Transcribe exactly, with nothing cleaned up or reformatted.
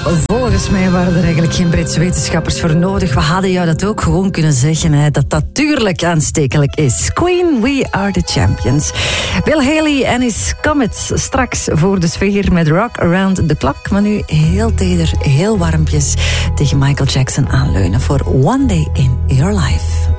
Volgens mij waren er eigenlijk geen Britse wetenschappers voor nodig. We hadden jou dat ook gewoon kunnen zeggen, hè, dat dat tuurlijk aanstekelijk is. Queen, we are the champions. Bill Haley en his Comets straks voor de sfeer met Rock Around the Clock. Maar nu heel teder, heel warmpjes tegen Michael Jackson aanleunen voor One Day in Your Life.